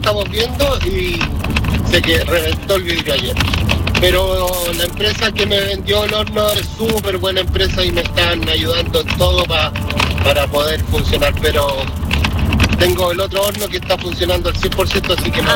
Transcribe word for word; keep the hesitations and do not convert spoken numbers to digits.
estamos viendo y sé que reventó el vidrio ayer. Pero la empresa que me vendió el horno es súper buena empresa y me están ayudando en todo pa, para poder funcionar, pero tengo el otro horno que está funcionando al cien por ciento, así que no